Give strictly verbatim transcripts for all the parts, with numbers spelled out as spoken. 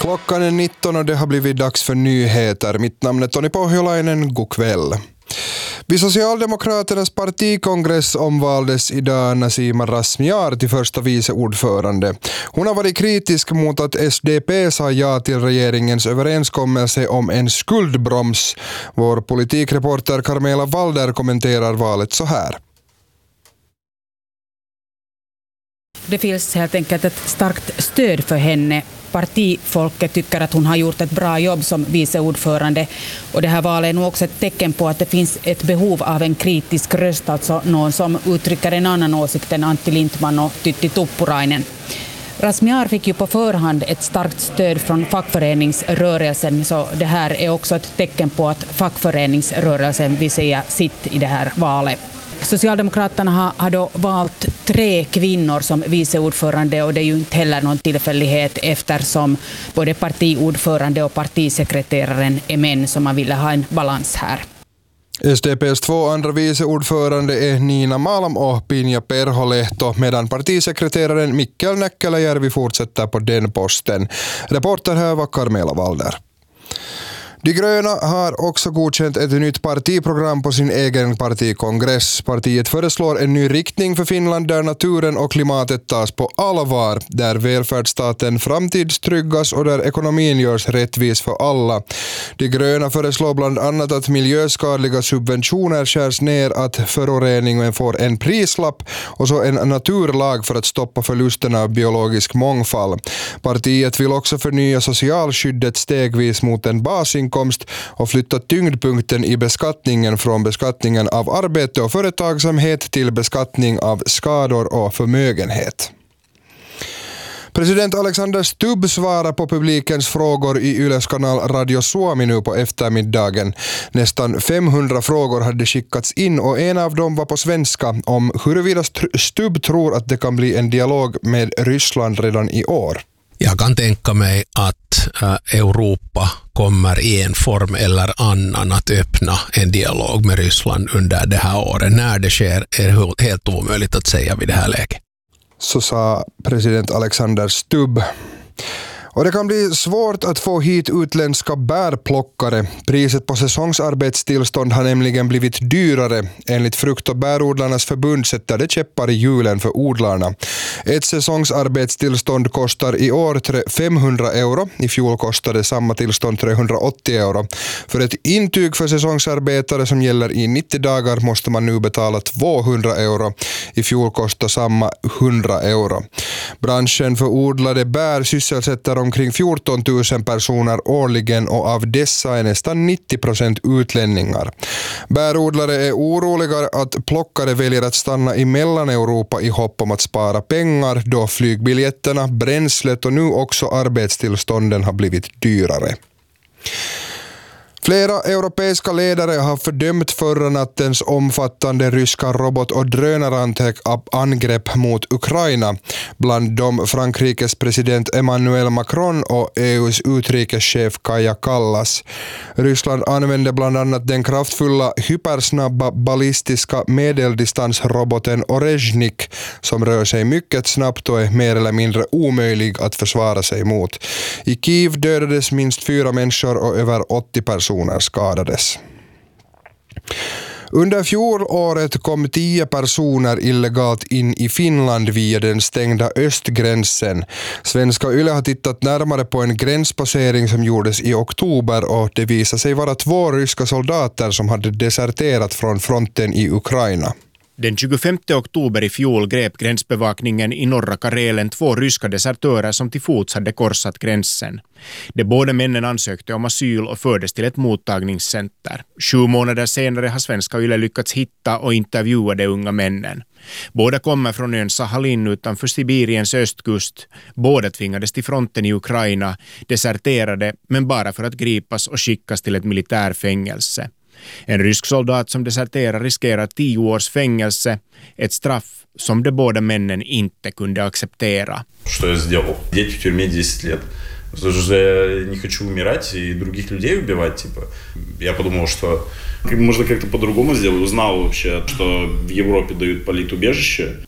Klockan är nitton och det har blivit dags för nyheter. Mitt namn är Tony Pohjolainen. God kväll. Vid Socialdemokraternas partikongress omvaldes idag Nasima Razmyar till första vice ordförande. Hon har varit kritisk mot att S D P sa ja till regeringens överenskommelse om en skuldbroms. Vår politikreporter Carmela Walder kommenterar valet så här. Det finns helt enkelt ett starkt stöd för henne. Partifolket tycker att hon har gjort ett bra jobb som viceordförande, och det här valet är nog också ett tecken på att det finns ett behov av en kritisk röst, alltså någon som uttrycker en annan åsikt än Antti Lindman och Tytti Tuppurainen. Razmyar fick ju på förhand ett starkt stöd från fackföreningsrörelsen, så det här är också ett tecken på att fackföreningsrörelsen vill säga sitt i det här valet. Socialdemokraterna har, har då valt tre kvinnor som viceordförande, och det är ju inte heller någon tillfällighet eftersom både partiordförande och partisekreteraren är män, som man ville ha en balans här. S D P:s två andra viceordförande är Nina Malm och Pinja Perholehto, medan partisekreteraren Mikkel Näkkäläjärvi fortsätter på den posten. Reporter här var Carmela Walder. De gröna har också godkänt ett nytt partiprogram på sin egen partikongress. Partiet föreslår en ny riktning för Finland där naturen och klimatet tas på allvar, där välfärdsstaten framtidstryggas och där ekonomin görs rättvis för alla. De gröna föreslår bland annat att miljöskadliga subventioner skärs ner, att föroreningen får en prislapp och så en naturlag för att stoppa förlusterna av biologisk mångfald. Partiet vill också förnya socialskyddet stegvis mot en basinkomst och flytta tyngdpunkten i beskattningen från beskattningen av arbete och företagsamhet till beskattning av skador och förmögenhet. President Alexander Stubb svarar på publikens frågor i Yles kanal Radio Suomi nu på eftermiddagen. Nästan femhundra frågor hade skickats in och en av dem var på svenska om huruvida Stubb tror att det kan bli en dialog med Ryssland redan i år. Jag kan tänka mig att äh, Europa kommer i en form eller annan att öppna en dialog med Ryssland under det här året. När det sker är helt omöjligt att säga vid det här läget. Så sa president Alexander Stubb. Och det kan bli svårt att få hit utländska bärplockare. Priset på säsongsarbetstillstånd har nämligen blivit dyrare. Enligt frukt- och bärodlarnas förbund sätter det käppar i hjulen för odlarna. Ett säsongsarbetstillstånd kostar i år femhundra euro. I fjol kostade samma tillstånd trehundraåttio euro. För ett intyg för säsongsarbetare som gäller i nittio dagar måste man nu betala tvåhundra euro. I fjol kostade samma hundra euro. Branschen för odlade bär sysselsätter omkring fjorton tusen personer årligen, och av dessa är nästan nittio procent utlänningar. Bärodlare är oroliga att plockare väljer att stanna i Mellaneuropa i hopp om att spara pengar, då flygbiljetterna, bränslet och nu också arbetstillstånden har blivit dyrare. Flera europeiska ledare har fördömt förra nattens omfattande ryska robot- och drönarangrepp mot Ukraina. Bland dem Frankrikes president Emmanuel Macron och E U:s utrikeschef Kaja Kallas. Ryssland använde bland annat den kraftfulla hypersnabba ballistiska medeldistansroboten Orezhnik, som rör sig mycket snabbt och är mer eller mindre omöjlig att försvara sig mot. I Kiev dödades minst fyra människor och över åttio personer skadades. Under fjolåret kom tio personer illegalt in i Finland via den stängda östgränsen. Svenska Yle har tittat närmare på en gränspassering som gjordes i oktober, och det visade sig vara två ryska soldater som hade deserterat från fronten i Ukraina. Den tjugofemte oktober i fjol grep gränsbevakningen i norra Karelen två ryska desertörer som till fots hade korsat gränsen. De båda männen ansökte om asyl och fördes till ett mottagningscenter. Sju månader senare har Svenska Yle lyckats hitta och intervjua de unga männen. Båda kommer från ön Sahalin utanför Sibiriens östkust. Båda tvingades till fronten i Ukraina, deserterade, men bara för att gripas och skickas till ett militärfängelse. En rysk soldat som deserterar riskerar tio års fängelse, ett straff som de båda männen inte kunde acceptera. Что я сделал? Сидеть в тюрьме десять лет. Потому что я не хочу умирать и других людей убивать, типа. Я подумал, что можно как-то по-другому сделать. Узнал вообще, что в Европе дают политубежище.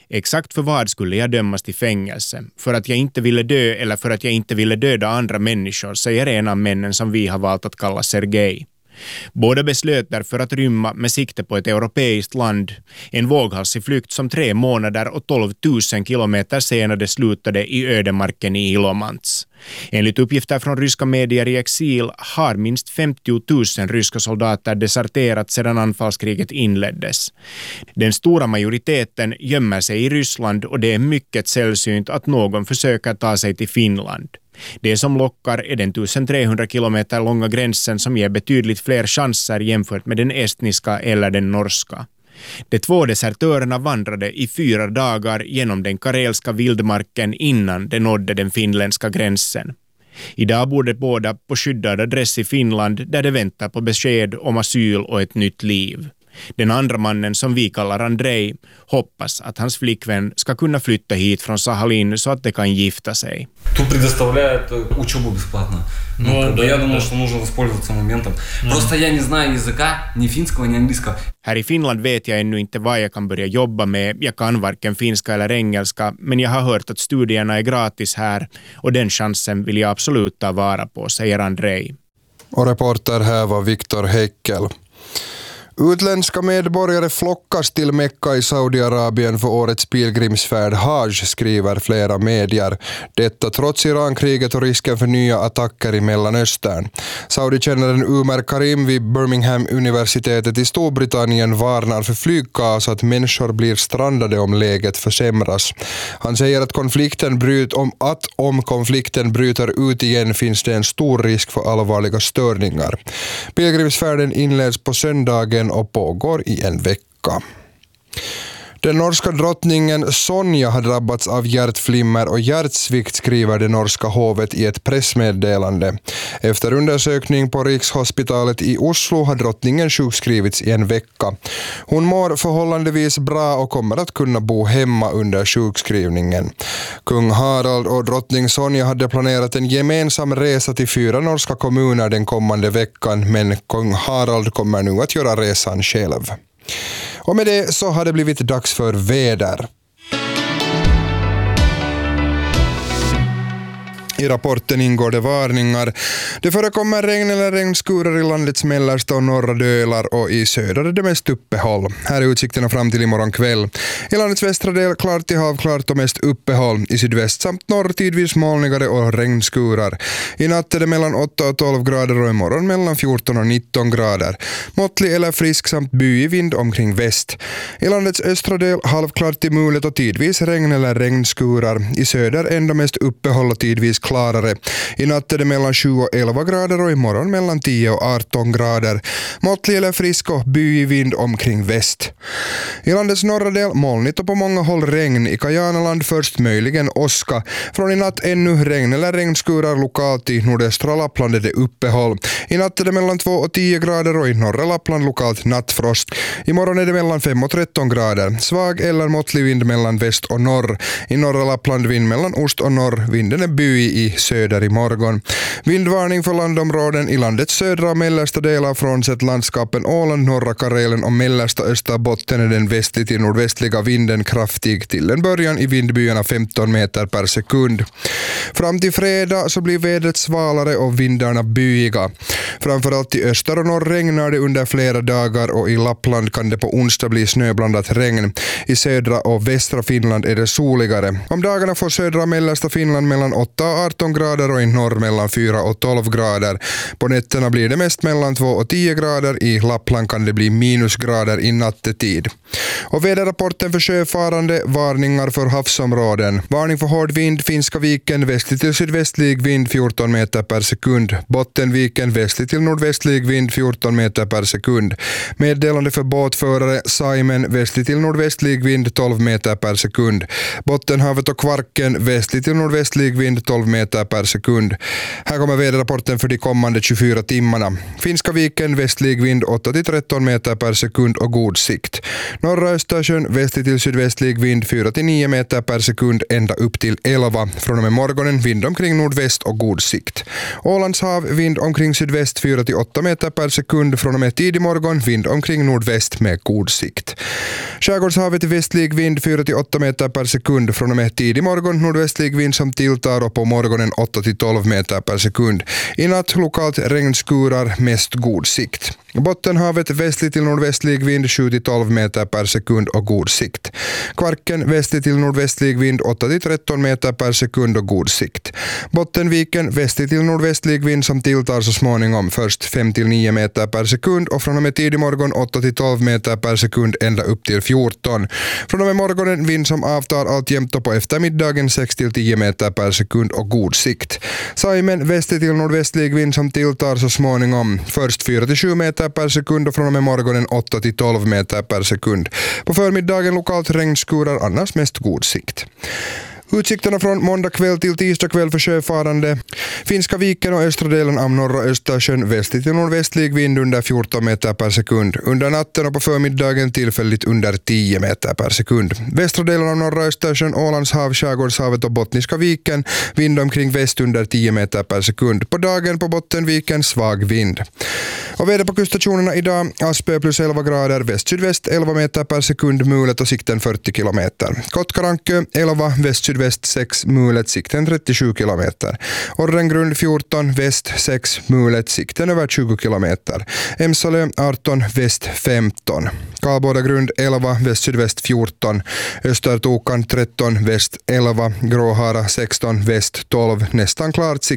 Exakt för vad skulle jag dömas till fängelse? För att jag inte ville dö eller för att jag inte ville döda andra människor, säger en av männen som vi har valt att kalla Sergej. Båda beslöt därför att rymma med sikte på ett europeiskt land. En våghalsig flykt som tre månader och tolv tusen kilometer senare slutade i ödemarken i Ilomantz. Enligt uppgifter från ryska medier i exil har minst femtio tusen ryska soldater deserterat sedan anfallskriget inleddes. Den stora majoriteten gömmer sig i Ryssland och det är mycket sällsynt att någon försöker ta sig till Finland. Det som lockar är den tusentrehundra kilometer långa gränsen som ger betydligt fler chanser jämfört med den estniska eller den norska. De två desertörerna vandrade i fyra dagar genom den karelska vildmarken innan de nådde den finländska gränsen. Idag bor de båda på skyddad adress i Finland där de väntar på besked om asyl och ett nytt liv. Den andra mannen, som vi kallar Andrei, hoppas att hans flickvän ska kunna flytta hit från Sahalin så att de kan gifta sig. Тут предоставляют учебу бесплатно. Ну, ну да, я думал, да. Что нужно воспользоваться моментом. Mm. Просто я не знаю языка, ни финского, ни английского. Här i Finland vet jag ännu inte vad jag kan börja jobba med. Jag kan varken finska eller engelska, men jag har hört att studierna är gratis här och den chansen vill jag absolut ta vara på, säger Andrei. Och reporter här var Viktor Häckel. Utländska medborgare flockas till Mekka i Saudiarabien för årets pilgrimsfärd Hajj, skriver flera medier. Detta trots Irankriget och risken för nya attacker i Mellanöstern. Saudikännaren Umar Karim vid Birmingham-universitetet i Storbritannien varnar för flygkaos att människor blir strandade om läget försämras. Han säger att, konflikten bryt, om, att om konflikten bryter ut igen finns det en stor risk för allvarliga störningar. Pilgrimsfärden inleds på söndagen och pågår i en vecka. Den norska drottningen Sonja har drabbats av hjärtflimmer och hjärtsvikt, skriver det norska hovet i ett pressmeddelande. Efter undersökning på Rikshospitalet i Oslo har drottningen sjukskrivits i en vecka. Hon mår förhållandevis bra och kommer att kunna bo hemma under sjukskrivningen. Kung Harald och drottning Sonja hade planerat en gemensam resa till fyra norska kommuner den kommande veckan, men kung Harald kommer nu att göra resan själv. Och med det så har det blivit dags för väder. I rapporten ingår det varningar. Det förekommer regn eller regnskurar i landets mellersta och norra delar och i södra är det mest uppehåll. Här är utsikterna fram till imorgon kväll. I landets västra del klart till havklart och mest uppehåll. I sydväst samt norr tidvis molnigare och regnskurar. I natt är det mellan åtta och tolv grader och imorgon mellan fjorton och nitton grader. Måttlig eller frisk samt byig vind omkring väst. I landets östra del halvklart till mulet och tidvis regn eller regnskurar. I söder ändå mest uppehåll och tidvis klarare. I natt är det mellan sju och elva grader och imorgon mellan tio och arton grader. Måttlig eller frisk och byig vind omkring väst. I landets norra del molnigt och på många håll regn. I Kajanaland först möjligen åska. Från i natt ännu regn eller regnskurar lokalt. I nordöstra Lappland är det uppehåll. I natt är det mellan två och tio grader och i norra Lappland lokalt nattfrost. Imorgon är det mellan fem och tretton grader. Svag eller måttlig vind mellan väst och norr. I norra Lappland vind mellan ost och norr. Vinden är byig i söder i morgon. Vindvarning för landområden i landets södra och mellersta delar frånsett landskapen Åland, norra Karelen och mellersta Österbotten är den västlig till nordvästliga vinden kraftig till en början i vindbyarna femton meter per sekund. Fram till fredag så blir vädret svalare och vindarna byiga. Framförallt i öster och norr regnar det under flera dagar och i Lappland kan det på onsdag bli snöblandat regn. I södra och västra Finland är det soligare. Om dagarna får södra och mellersta Finland mellan åtta och arton grader och i norr mellan fyra och tolv grader. På nätterna blir det mest mellan två och tio grader. I Lappland kan det bli minusgrader i nattetid. Och väderrapporten för sjöfarande, varningar för havsområden. Varning för hård vind, Finska viken, västlig till sydvästlig vind fjorton meter per sekund. Bottenviken, västlig till nordvästlig vind fjorton meter per sekund. Meddelande för båtförare, Saimen, västlig till nordvästlig vind tolv meter per sekund. Bottenhavet och Kvarken, västlig till nordvästlig vind tolv meter per sekund. Här kommer väderrapporten för de kommande tjugofyra timmarna. Finska viken västlig vind åtta till tretton meter per sekund och god sikt. Norra Östersjön västlig till sydvästlig vind fyra till nio meter per sekund ända upp till elva. Från och med morgonen vind omkring nordväst och god sikt. Ålands hav vind omkring sydväst fyra till åtta meter per sekund. Från och med tidig morgon vind omkring nordväst med god sikt. Skärgårdshavet västlig vind fyra till åtta meter per sekund. Från och med tidig morgon nordvästlig vind som tilltar och på morgonen åtta till tolv meter per sekund. I natt lokalt regnskurar, mest god sikt. Bottenhavet västlig till nordvästlig vind sju till tolv meter per sekund och god sikt. Kvarken västlig till nordvästlig vind åtta till tretton meter per sekund och god sikt. Bottenviken västlig till nordvästlig vind som tilltar så småningom först fem till nio meter per sekund och från och med tidig morgon åtta till tolv meter per sekund ända upp till fjorton. Från och med morgonen vind som avtar alltjämt och på eftermiddagen sex till tio meter per sekund och god sikt. Saimen västlig till nordvästlig vind som tilltar så småningom först fyra till sju meter per sekund och från och med morgonen åtta till tolv meter per sekund. På förmiddagen lokalt regnskurar, annars mest god sikt. Utsikterna från måndag kväll till tisdag kväll för sjöfarande. Finska viken och östra delen av norra Östersjön västlig till nordvästlig vind under fjorton meter per sekund. Under natten och på förmiddagen tillfälligt under tio meter per sekund. Västra delen av norra Östersjön, Ålands hav, Skärgårdshavet och Bottniska viken vind omkring väst under tio meter per sekund. På dagen på Bottenviken svag vind. Och väder på kuststationerna idag: Aspö plus elva grader, väst-sydväst elva meter per sekund, mulet och sikten fyrtio kilometer. Kotkarankö elva, väst-sydväst sex, mulet, sikten trettiosju kilometer. Orrengrund fjorton, väst sex, mulet, sikten över tjugo kilometer. Emsalö arton, väst femton. Karlbodagrund elva, väst-sydväst fjorton. Östertokan tretton, väst elva. Gråhara sexton, väst tolv. Nästan klart